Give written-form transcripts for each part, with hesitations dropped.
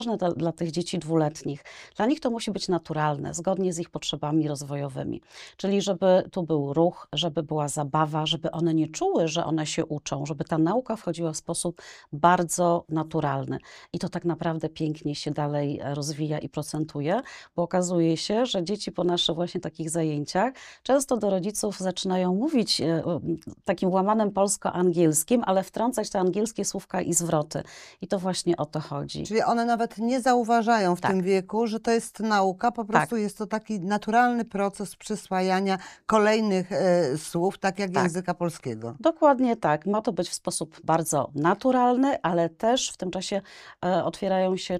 ważne dla tych dzieci dwuletnich. Dla nich to musi być naturalne, zgodnie z ich potrzebami rozwojowymi. Czyli żeby tu był ruch, żeby była zabawa, żeby one nie czuły, że one się uczą, żeby ta nauka wchodziła w sposób bardzo naturalny. I to tak naprawdę pięknie się dalej rozwija i procentuje, bo okazuje się, że dzieci po naszych właśnie takich zajęciach często do rodziców zaczynają mówić takim łamanym polsko-angielskim, ale wtrącać te angielskie słówka i zwroty. I to właśnie o to chodzi. Czyli one nawet nie zauważają w Tak. tym wieku, że to jest nauka, po prostu Tak. jest to taki naturalny proces przyswajania kolejnych słów, tak jak Tak. języka polskiego. Dokładnie tak. Ma to być w sposób bardzo naturalny, ale też w tym czasie otwierają się,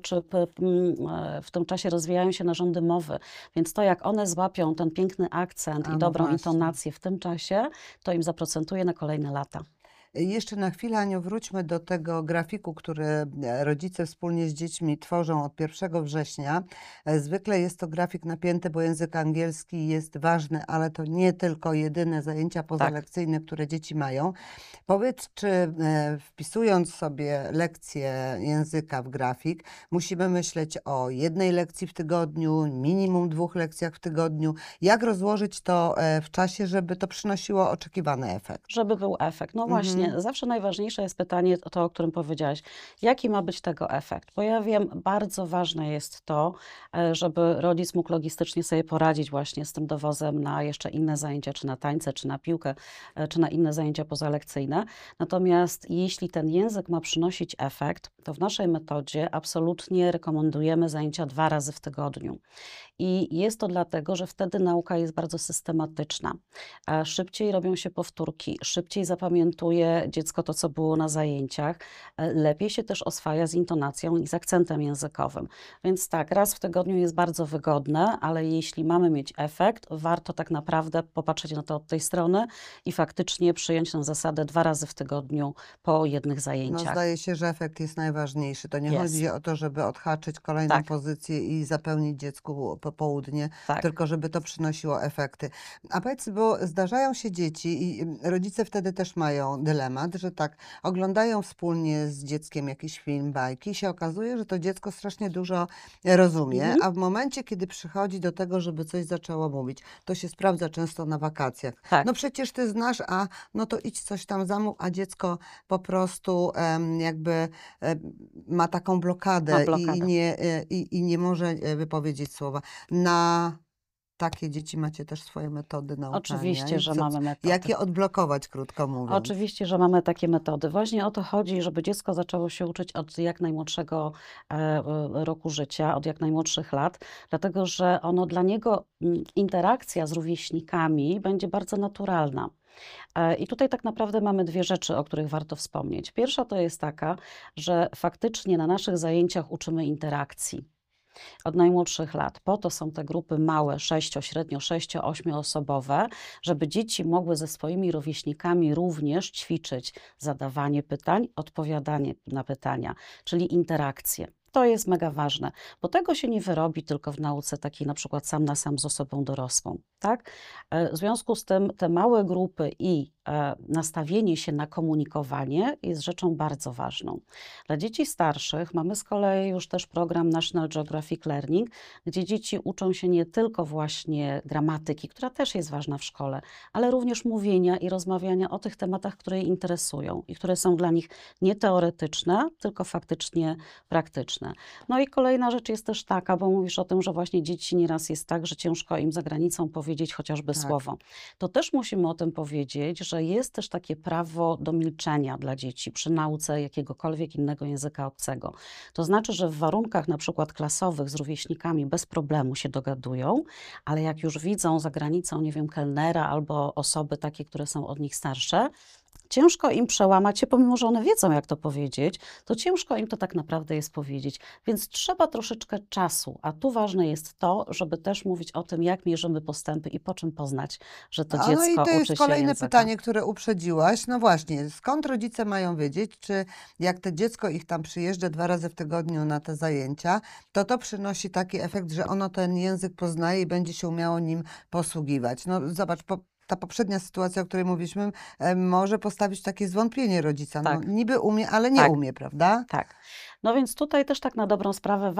w tym czasie rozwijają się narządy mowy. Więc to, jak one złapią ten piękny akcent i no dobrą właśnie. intonację w tym czasie, to im zaprocentuje na kolejne lata. Jeszcze na chwilę, Aniu, wróćmy do tego grafiku, który rodzice wspólnie z dziećmi tworzą od 1 września. Zwykle jest to grafik napięty, bo język angielski jest ważny, ale to nie tylko jedyne zajęcia pozalekcyjne, które dzieci mają. Powiedz, czy wpisując sobie lekcję języka w grafik, musimy myśleć o jednej lekcji w tygodniu, minimum 2 lekcjach w tygodniu. Jak rozłożyć to w czasie, żeby to przynosiło oczekiwany efekt? Żeby był efekt. No właśnie, zawsze najważniejsze jest pytanie, to o którym powiedziałaś. Jaki ma być tego efekt? Bo ja wiem, bardzo ważne jest to, żeby rodzic mógł logistycznie sobie poradzić właśnie z tym dowozem na jeszcze inne zajęcia, czy na tańce, czy na piłkę, czy na inne zajęcia pozalekcyjne. Natomiast jeśli ten język ma przynosić efekt, to w naszej metodzie absolutnie rekomendujemy zajęcia 2 razy w tygodniu. I jest to dlatego, że wtedy nauka jest bardzo systematyczna. Szybciej robią się powtórki, szybciej zapamiętuje dziecko to, co było na zajęciach, lepiej się też oswaja z intonacją i z akcentem językowym. Więc tak, raz w tygodniu jest bardzo wygodne, ale jeśli mamy mieć efekt, warto tak naprawdę popatrzeć na to od tej strony i faktycznie przyjąć tę zasadę 2 razy w tygodniu po jednych No, zajęciach. zdaje się, że efekt jest najważniejszy. To nie Jest. chodzi o to, żeby odhaczyć kolejną Tak. pozycję i zapełnić dziecku popołudnie, Tak. tylko żeby to przynosiło efekty. A powiedz, bo zdarzają się dzieci i rodzice wtedy też mają dylemat, że tak, oglądają wspólnie z dzieckiem jakiś film, bajki i się okazuje, że to dziecko strasznie dużo rozumie, a w momencie, kiedy przychodzi do tego, żeby coś zaczęło mówić, to się sprawdza często na wakacjach. Tak. No przecież ty znasz, a no to idź coś tam zamów, a dziecko po prostu jakby ma taką blokadę, Ma i blokadę. nie może wypowiedzieć słowa. Na takie dzieci macie też swoje metody nauczania. Oczywiście, I że mamy metody. jak je odblokować, krótko mówiąc? Oczywiście, że mamy takie metody. Właśnie o to chodzi, żeby dziecko zaczęło się uczyć od jak najmłodszego roku życia, od jak najmłodszych lat, dlatego że dla niego interakcja z rówieśnikami będzie bardzo naturalna. I tutaj tak naprawdę mamy 2 rzeczy, o których warto wspomnieć. Pierwsza to jest taka, że faktycznie na naszych zajęciach uczymy interakcji od najmłodszych lat. Po to są te grupy małe, średnio 6-8-osobowe, żeby dzieci mogły ze swoimi rówieśnikami również ćwiczyć zadawanie pytań, odpowiadanie na pytania, czyli interakcje. To jest mega ważne, bo tego się nie wyrobi tylko w nauce takiej na przykład sam na sam z osobą dorosłą, tak? W związku z tym te małe grupy i nastawienie się na komunikowanie jest rzeczą bardzo ważną. Dla dzieci starszych mamy z kolei już też program National Geographic Learning, gdzie dzieci uczą się nie tylko właśnie gramatyki, która też jest ważna w szkole, ale również mówienia i rozmawiania o tych tematach, które je interesują i które są dla nich nie teoretyczne, tylko faktycznie praktyczne. No i kolejna rzecz jest też taka, bo mówisz o tym, że właśnie dzieci nieraz jest tak, że ciężko im za granicą powiedzieć chociażby Tak. słowo. To też musimy o tym powiedzieć, że jest też takie prawo do milczenia dla dzieci przy nauce jakiegokolwiek innego języka obcego. To znaczy, że w warunkach na przykład klasowych z rówieśnikami bez problemu się dogadują, ale jak już widzą za granicą, nie wiem, kelnera albo osoby takie, które są od nich starsze, ciężko im przełamać się, pomimo że one wiedzą, jak to powiedzieć, to ciężko im to tak naprawdę jest powiedzieć. Więc trzeba troszeczkę czasu, a tu ważne jest to, żeby też mówić o tym, jak mierzymy postępy i po czym poznać, że to No i dziecko to uczy jest się kolejne języka. pytanie, które uprzedziłaś. No właśnie, skąd rodzice mają wiedzieć, czy jak to dziecko ich tam przyjeżdża 2 razy w tygodniu na te zajęcia, to przynosi taki efekt, że ono ten język poznaje i będzie się umiało nim posługiwać. No zobacz, ta poprzednia sytuacja, o której mówiliśmy, może postawić takie zwątpienie rodzica. No, Tak, niby umie, ale nie tak, umie, prawda? tak. No więc tutaj też tak na dobrą sprawę